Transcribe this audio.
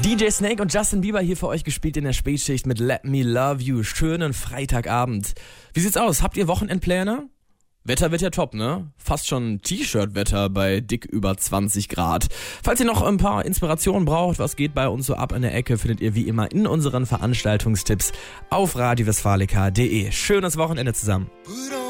DJ Snake und Justin Bieber hier für euch gespielt in der Spätschicht mit Let Me Love You. Schönen Freitagabend. Wie sieht's aus? Habt ihr Wochenendpläne? Wetter wird ja top, ne? Fast schon T-Shirt-Wetter bei dick über 20 Grad. Falls ihr noch ein paar Inspirationen braucht, was geht bei uns so ab in der Ecke, findet ihr wie immer in unseren Veranstaltungstipps auf radiowestfalica.de. Schönes Wochenende zusammen.